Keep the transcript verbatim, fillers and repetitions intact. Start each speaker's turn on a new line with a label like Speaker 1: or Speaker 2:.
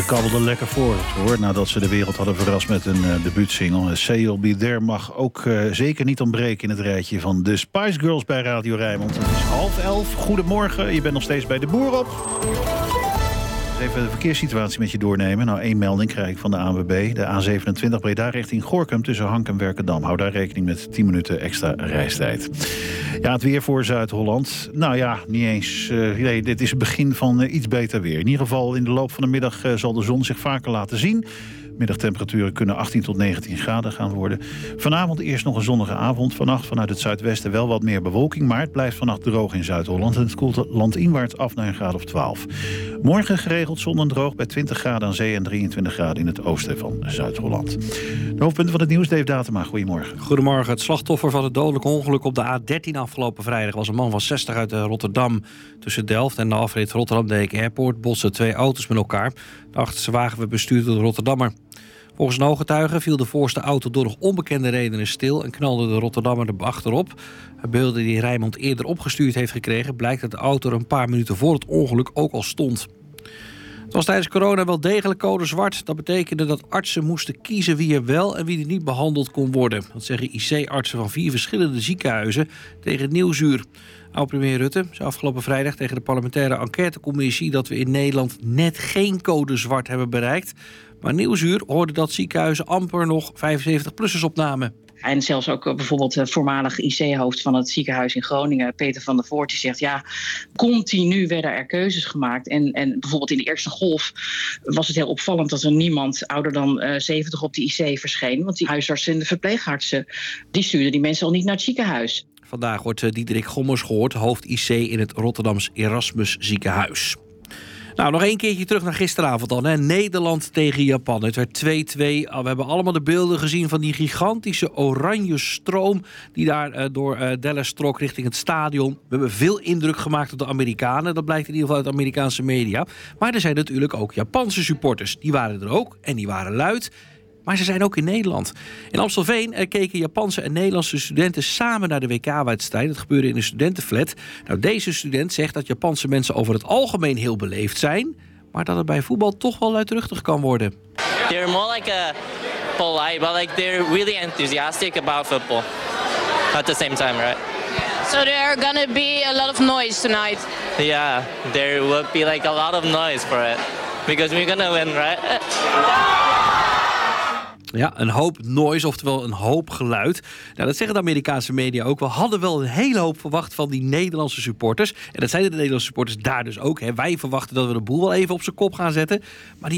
Speaker 1: kabbelde lekker voor, hoor. Nadat ze de wereld hadden verrast met een uh, debuutsingle. Say You'll Be There mag ook uh, zeker niet ontbreken in het rijtje van de Spice Girls bij Radio Rijnmond. Het is half elf. Goedemorgen, je bent nog steeds bij de Boer op. Even de verkeerssituatie met je doornemen. Nou, één melding krijg ik van de A N W B. De A zevenentwintig Breda richting Gorinchem tussen Hank en Werkendam. Hou daar rekening met tien minuten extra reistijd. Ja, het weer voor Zuid-Holland. Nou ja, niet eens. Uh, nee, dit is het begin van uh, iets beter weer. In ieder geval in de loop van de middag uh, zal de zon zich vaker laten zien. Middagtemperaturen kunnen achttien tot negentien graden gaan worden. Vanavond eerst nog een zonnige avond. Vannacht vanuit het zuidwesten wel wat meer bewolking. Maar het blijft vannacht droog in Zuid-Holland. En het koelt landinwaarts af naar een graad of twaalf. Morgen geregeld zon en droog bij twintig graden aan zee en drieëntwintig graden in het oosten van Zuid-Holland. De hoofdpunten van het nieuws, Dave Datema. Goedemorgen.
Speaker 2: Goedemorgen. Het slachtoffer van het dodelijke ongeluk op de A dertien afgelopen vrijdag was een man van zestig uit Rotterdam. Tussen Delft en de afrit Rotterdam-Deken Airport botsten twee auto's met elkaar. De achterste wagen werd bestuurd door de Rotterdammer. Volgens een ooggetuige viel de voorste auto door nog onbekende redenen stil en knalde de Rotterdammer er achterop. Uit beelden die Rijnmond eerder opgestuurd heeft gekregen blijkt dat de auto er een paar minuten voor het ongeluk ook al stond. Het was tijdens corona wel degelijk code zwart. Dat betekende dat artsen moesten kiezen wie er wel en wie er niet behandeld kon worden. Dat zeggen I C-artsen van vier verschillende ziekenhuizen tegen Nieuwsuur. Oud-premier Rutte zei afgelopen vrijdag tegen de parlementaire enquêtecommissie dat we in Nederland net geen code zwart hebben bereikt. Maar Nieuwsuur hoorde dat ziekenhuizen amper nog vijfenzeventig-plussers opnamen.
Speaker 3: En zelfs ook bijvoorbeeld de voormalig I C-hoofd van het ziekenhuis in Groningen, Peter van der Voort, die zegt ja, continu werden er keuzes gemaakt. En, en bijvoorbeeld in de eerste golf was het heel opvallend dat er niemand ouder dan uh, zeventig op de I C verscheen. Want die huisartsen en de verpleegartsen, die stuurden die mensen al niet naar het ziekenhuis.
Speaker 2: Vandaag wordt Diederik Gommers gehoord, hoofd I C in het Rotterdams Erasmus ziekenhuis. Nou, nog één keertje terug naar gisteravond dan. Hè. Nederland tegen Japan. Het werd twee-twee. We hebben allemaal de beelden gezien van die gigantische oranje stroom die daar uh, door uh, Dallas trok richting het stadion. We hebben veel indruk gemaakt op de Amerikanen. Dat blijkt in ieder geval uit de Amerikaanse media. Maar er zijn natuurlijk ook Japanse supporters. Die waren er ook en die waren luid. Maar ze zijn ook in Nederland. In Amstelveen eh, keken Japanse en Nederlandse studenten samen naar de W K-wedstrijd. Dat gebeurde in een studentenflat. Nou, deze student zegt dat Japanse mensen over het algemeen heel beleefd zijn, maar dat het bij voetbal toch wel luidruchtig kan worden.
Speaker 4: They're more like a polite, but like they're really enthusiastic about football at the same time, right?
Speaker 5: So there are gonna be a lot of noise tonight.
Speaker 4: Yeah, there will be like a lot of noise for it because we're gonna win, right?
Speaker 2: Ja, een hoop noise, oftewel een hoop geluid. Nou, dat zeggen de Amerikaanse media ook. We hadden wel een hele hoop verwacht van die Nederlandse supporters. En dat zijn de Nederlandse supporters daar dus ook. Hè. Wij verwachten dat we de boel wel even op zijn kop gaan zetten. Maar die